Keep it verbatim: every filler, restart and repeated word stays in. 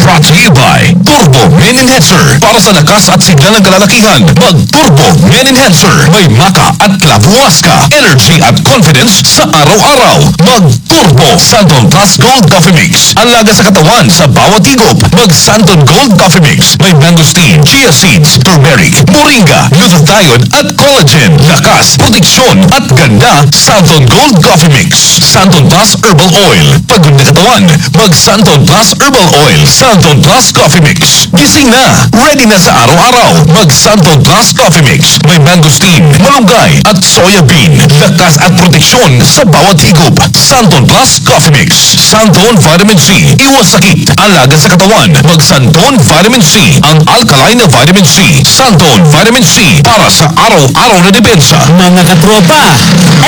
Brought to you by Turbo Men Enhancer. Para sa lakas at sigla ng kalalakihan, mag-Turbo Men Enhancer. May maka at labuwas ka. Energy at confidence sa araw-araw. Mag-Turbo Santon Plus Gold Coffee Mix. Ang laga sa katawan sa bawat higop. Mag-Santon Gold Coffee Mix. May mangosteen, chia seeds, turmeric, moringa, glutathione at collagen. Lakas, proteksyon at ganda. Santon Gold Coffee Mix. Santon Plus Herbal Oil. Pagod na katawan, mag-Santon Plus Herbal Oil. Santon Plus Coffee Mix. Gising na, ready na sa araw-araw. Mag-Santon Plus Coffee Mix. May mangosteen, malunggay at soya bean. Lakas at proteksyon sa bawat higop. Santon Plus Coffee Mix. Santon Vitamin C. Iwas sakit. Alaga sa katawan. Mag-Santon Vitamin C. Ang alkaline na vitamin C. Santon Vitamin C. Para sa araw-araw na depensa. Mga katropa,